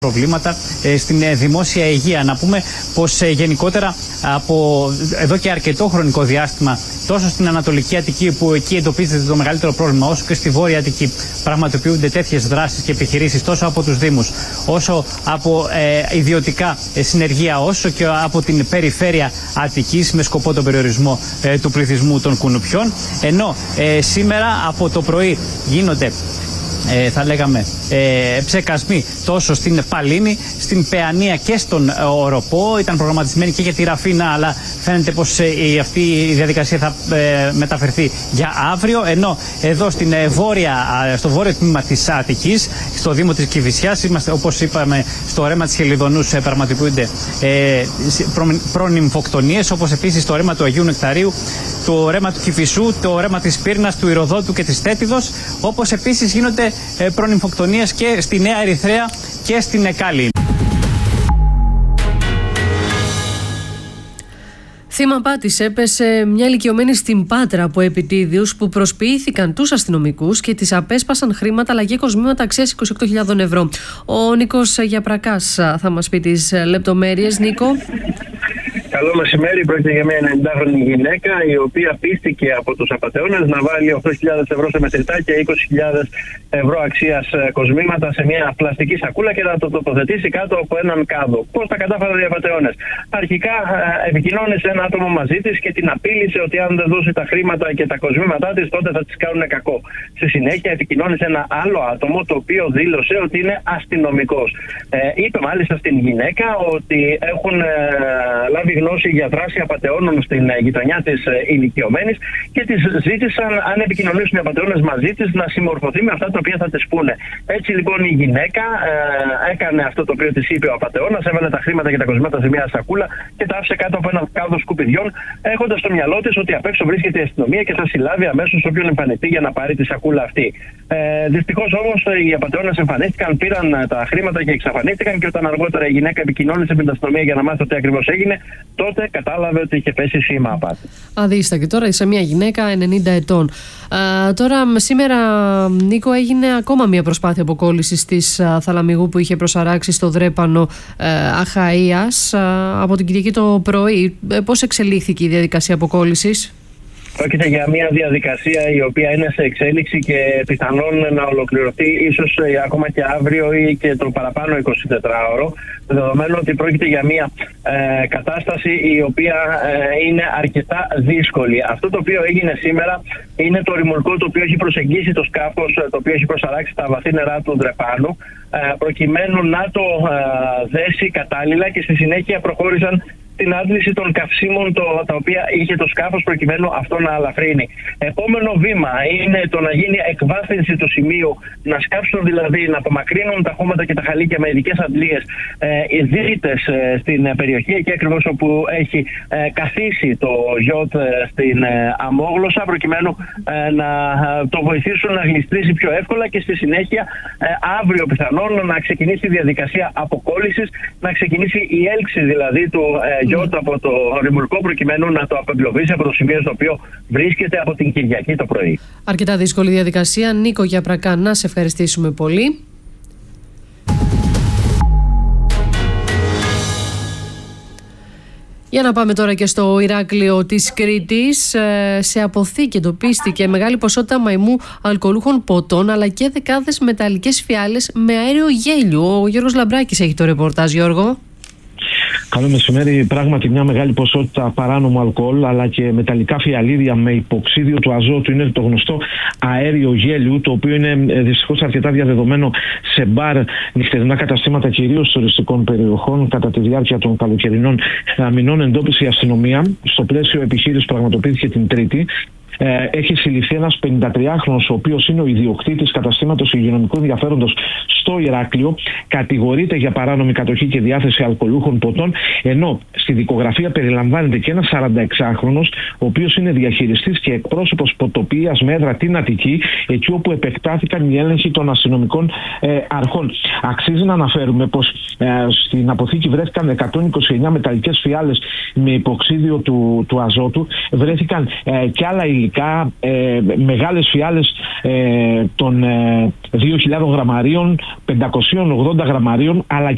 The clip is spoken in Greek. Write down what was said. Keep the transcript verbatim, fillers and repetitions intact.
προβλήματα ε, στην ε, δημόσια υγεία. Να πούμε πως ε, γενικότερα από εδώ και αρκετό χρονικό διάστημα, τόσο στην Ανατολική Αττική, που εκεί εντοπίζεται το μεγαλύτερο πρόβλημα, όσο και στη Βόρεια Αττική, πραγματοποιούνται τέτοιες δράσεις και επιχειρήσεις τόσο από τους Δήμους, όσο από ε, ιδιωτικά ε, συνεργεία, όσο και από την περιφέρεια Αττικής, με σκοπό τον περιορισμό ε, του πληθυσμού των κουνουπιών. Ενώ ε, σήμερα από το πρωί γίνονται Ε, θα λέγαμε ε, ψεκασμοί τόσο στην Παλίνη, στην Παιανία και στον ε, Οροπό. Ήταν προγραμματισμένη και για τη Ραφίνα, αλλά φαίνεται πως ε, η, αυτή η διαδικασία θα ε, μεταφερθεί για αύριο. Ενώ εδώ στην, ε, βόρεια, ε, στο βόρειο τμήμα της Αττικής, στο Δήμο της Κηφισιάς, είμαστε, όπως είπαμε, στο ρέμα της Χελιδονούς, ε, πραγματοποιούνται ε, προ, προνυμφοκτονίες, όπως επίσης το ρέμα του Αγίου Νεκταρίου, το ρέμα του Κηφισού, το ρέμα της Πύρνας, του Ηρωδότου και της Τέτιδος, όπως επίσης γίνονται ε, προνυμφοκτονίες και στη Νέα Ερυθρέα και στην Εκάλη. Θύμα πάτης έπεσε μια ηλικιωμένη στην Πάτρα από επιτίδιους που προσποιήθηκαν τους αστυνομικούς και της απέσπασαν χρήματα αλλά και κοσμήματα αξίας είκοσι οκτώ χιλιάδες ευρώ. Ο Νίκος Γιαπρακάς θα μας πει τις λεπτομέρειες. Νίκο. Καλό μεσημέρι. Πρόκειται για μια ενενηντάχρονη γυναίκα, η οποία πίστηκε από τους απατεώνες να βάλει οκτώ χιλιάδες ευρώ σε μετρητά και είκοσι χιλιάδες ευρώ αξίας κοσμήματα σε μια πλαστική σακούλα και να το τοποθετήσει κάτω από έναν κάδο. Πώς τα κατάφεραν οι απατεώνες? Αρχικά επικοινώνησε ένα άτομο μαζί της και την απείλησε ότι αν δεν δώσει τα χρήματα και τα κοσμήματά της, τότε θα της κάνουν κακό. Στη συνέχεια επικοινώνησε ένα άλλο άτομο, το οποίο δήλωσε ότι είναι αστυνομικός. Ε, είπε μάλιστα στην γυναίκα ότι έχουν ε, λάβει γνώση για δράση απατεώνων στην γειτονιά της ηλικιωμένης και της ζήτησαν, αν επικοινωνήσουν οι απατεώνες μαζί της, να συμμορφωθεί με αυτά τα οποία θα της πούνε. Έτσι λοιπόν η γυναίκα ε, έκανε αυτό το οποίο της είπε ο απατεώνας, έβαλε τα χρήματα και τα κοσμήματα σε μια σακούλα και τα άφησε κάτω από ένα κάδο σκουπιδιών, έχοντας στο μυαλό της ότι απ' έξω βρίσκεται η αστυνομία και θα συλλάβει αμέσως όποιον εμφανιστεί για να πάρει τη σακούλα αυτή. Ε, δυστυχώς όμως οι απατεώνες εμφανίστηκαν, πήραν τα χρήματα και εξαφανίστηκαν, και όταν αργότερα η γυναίκα επικοινώνησε με την αστυνομία για να μάθει τι ακριβώς έγινε, τότε κατάλαβε ότι είχε πέσει σήμα απάτη. Αδίστα, και τώρα σε μια γυναίκα ενενήντα ετών. Α, τώρα σήμερα, Νίκο, έγινε ακόμα μια προσπάθεια αποκόλλησης της α, Θαλαμιγού που είχε προσαράξει στο Δρέπανο α, Αχαΐας α, από την Κυριακή το πρωί. Ε, πώς εξελίχθηκε η διαδικασία αποκόλλησης? Πρόκειται για μια διαδικασία η οποία είναι σε εξέλιξη και πιθανόν να ολοκληρωθεί ίσως ακόμα και αύριο ή και το παραπάνω εικοσιτετράωρο, δεδομένου ότι πρόκειται για μια ε, κατάσταση η οποία ε, είναι αρκετά δύσκολη. Αυτό το οποίο έγινε σήμερα είναι το ρημουλκό το οποίο έχει προσεγγίσει το σκάφος, το οποίο έχει προσαράξει τα βαθύ νερά του Δρεπάνου, ε, προκειμένου να το ε, δέσει κατάλληλα, και στη συνέχεια προχώρησαν την άντληση των καυσίμων το, τα οποία είχε το σκάφος, προκειμένου αυτό να αλαφρύνει. Επόμενο βήμα είναι το να γίνει εκβάθυνση του σημείου, να σκάψουν δηλαδή, να απομακρύνουν τα χώματα και τα χαλίκια με ειδικές αντλίες ε, δίτες ε, στην περιοχή, εκεί ακριβώς όπου έχει ε, καθίσει το γιότ ε, στην ε, αμόγλωσσα, προκειμένου ε, να ε, το βοηθήσουν να γλιστρήσει πιο εύκολα, και στη συνέχεια ε, αύριο πιθανόν να ξεκινήσει η διαδικασία αποκόλλησης, να ξεκινήσει η έλξη δηλαδή του ε, γιότ από το ρημουλκό, προκειμένου να το απεγκλωβίσει από το σημείο στο οποίο βρίσκεται από την Κυριακή το πρωί. Αρκετά δύσκολη διαδικασία. Νίκο Γιαπρακά, να σε ευχαριστήσουμε πολύ. Για να πάμε τώρα και στο Ηράκλειο της Κρήτης. Σε αποθήκη εντοπίστηκε μεγάλη ποσότητα μαϊμού αλκοολούχων ποτών, αλλά και δεκάδες μεταλλικές φιάλες με αέριο γέλιο. Ο Γιώργος Λαμπράκης έχει το ρεπορτάζ. Γιώργο. Καλό μεσημέρι. Πράγματι, μια μεγάλη ποσότητα παράνομο αλκοόλ αλλά και μεταλλικά φιαλίδια με υποξίδιο του αζότου είναι το γνωστό αέριο γέλιου, το οποίο είναι δυστυχώς αρκετά διαδεδομένο σε μπαρ, νυχτερινά καταστήματα κυρίως τουριστικών περιοχών κατά τη διάρκεια των καλοκαιρινών μηνών. Εντόπισε η αστυνομία στο πλαίσιο επιχείρησης που πραγματοποιήθηκε την Τρίτη. Έχει συλληφθεί ένας πενηντατριάχρονος, ο οποίος είναι ο ιδιοκτήτης καταστήματος υγειονομικού ενδιαφέροντος στο Ηράκλειο. Κατηγορείται για παράνομη κατοχή και διάθεση αλκοολούχων ποτών, ενώ στη δικογραφία περιλαμβάνεται και ένας σαρανταεξάχρονος, ο οποίος είναι διαχειριστής και εκπρόσωπος ποτοποιίας με έδρα την Αττική, εκεί όπου επεκτάθηκαν οι έλεγχοι των αστυνομικών ε, αρχών. Αξίζει να αναφέρουμε πως ε, στην αποθήκη βρέθηκαν εκατόν είκοσι εννέα μεταλλικές φιάλες με υποξίδιο του, του αζότου, βρέθηκαν ε, και άλλα υλικά, ε, μεγάλες φιάλες ε, των ε, δύο χιλιάδων γραμμαρίων, πεντακόσια ογδόντα γραμμαρίων, αλλά